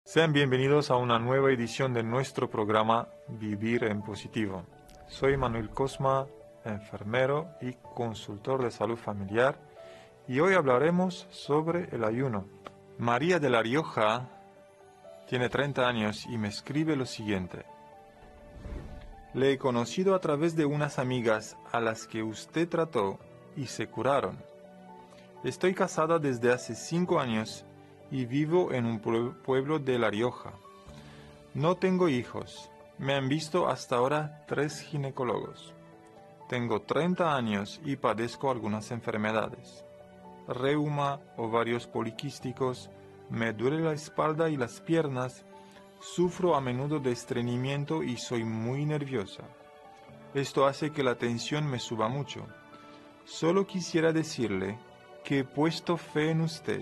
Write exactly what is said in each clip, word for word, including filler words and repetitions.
Sean bienvenidos a una nueva edición de nuestro programa Vivir en Positivo. Soy Manuel Cosma, enfermero y consultor de salud familiar, y hoy hablaremos sobre el ayuno. María de La Rioja tiene treinta años y me escribe lo siguiente. Le he conocido a través de unas amigas a las que usted trató y se curaron. Estoy casada desde hace cinco años y vivo en un pueblo de La Rioja. No tengo hijos. Me han visto hasta ahora tres ginecólogos. Tengo treinta años y padezco algunas enfermedades. Reuma, ovarios poliquísticos, me duele la espalda y las piernas, sufro a menudo de estreñimiento y soy muy nerviosa. Esto hace que la tensión me suba mucho. Solo quisiera decirle que he puesto fe en usted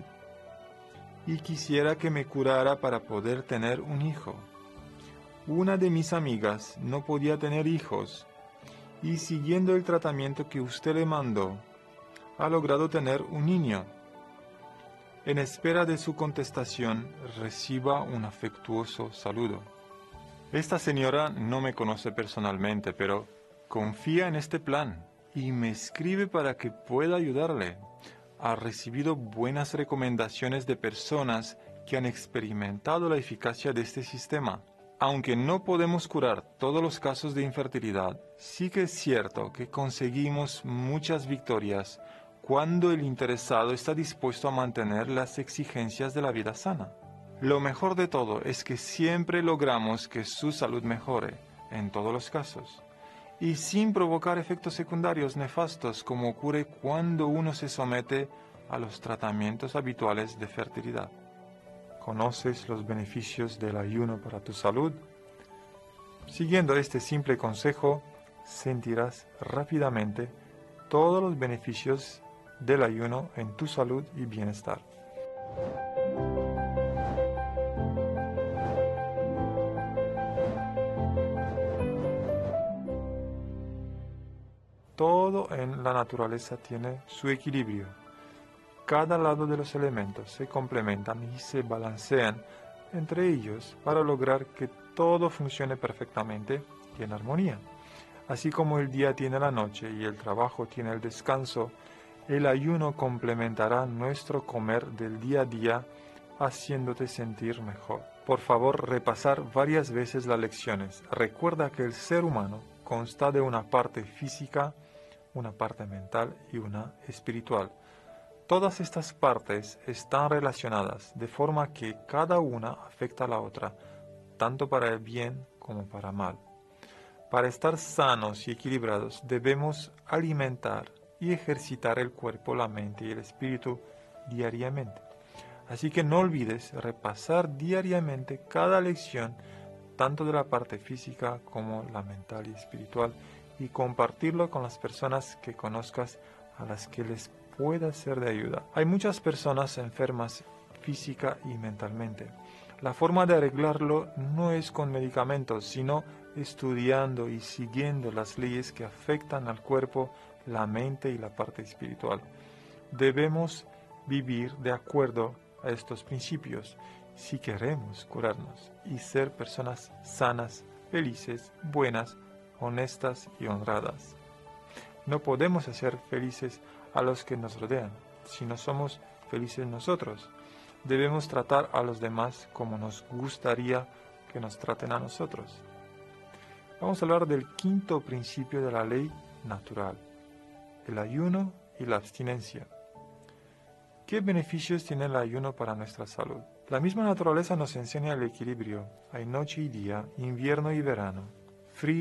y quisiera que me curara para poder tener un hijo. Una de mis amigas no podía tener hijos y siguiendo el tratamiento que usted le mandó, ha logrado tener un niño. En espera de su contestación, reciba un afectuoso saludo. Esta señora no me conoce personalmente, pero confía en este plan y me escribe para que pueda ayudarle. Ha recibido buenas recomendaciones de personas que han experimentado la eficacia de este sistema. Aunque no podemos curar todos los casos de infertilidad, sí que es cierto que conseguimos muchas victorias cuando el interesado está dispuesto a mantener las exigencias de la vida sana. Lo mejor de todo es que siempre logramos que su salud mejore, en todos los casos, y sin provocar efectos secundarios nefastos como ocurre cuando uno se somete a los tratamientos habituales de fertilidad. ¿Conoces los beneficios del ayuno para tu salud? Siguiendo este simple consejo, sentirás rápidamente todos los beneficios del ayuno en tu salud y bienestar. Todo en la naturaleza tiene su equilibrio. Cada lado de los elementos se complementan y se balancean entre ellos para lograr que todo funcione perfectamente y en armonía. Así como el día tiene la noche y el trabajo tiene el descanso, el ayuno complementará nuestro comer del día a día, haciéndote sentir mejor. Por favor, repasar varias veces las lecciones. Recuerda que el ser humano consta de una parte física, una parte mental y una espiritual. Todas estas partes están relacionadas, de forma que cada una afecta a la otra, tanto para el bien como para mal. Para estar sanos y equilibrados debemos alimentar y ejercitar el cuerpo, la mente y el espíritu diariamente. Así que no olvides repasar diariamente cada lección, tanto de la parte física como la mental y espiritual, y compartirlo con las personas que conozcas a las que les pueda ser de ayuda. Hay muchas personas enfermas física y mentalmente. La forma de arreglarlo no es con medicamentos, sino estudiando y siguiendo las leyes que afectan al cuerpo, la mente y la parte espiritual. Debemos vivir de acuerdo a estos principios si queremos curarnos y ser personas sanas, felices, buenas, honestas y honradas. No podemos hacer felices a los que nos rodean si no somos felices nosotros. Debemos tratar a los demás como nos gustaría que nos traten a nosotros. Vamos a hablar del quinto principio de la ley natural, el ayuno y la abstinencia. ¿Qué beneficios tiene el ayuno para nuestra salud? La misma naturaleza nos enseña el equilibrio. Hay noche y día, invierno y verano.